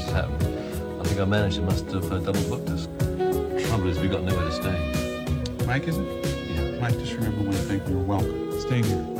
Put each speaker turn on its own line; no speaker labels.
has happened. I think our manager must have double booked us. Trouble is, we've got nowhere to stay.
Mike, is it?
Yeah.
Mike, just remember one thing. You're welcome. Stay here.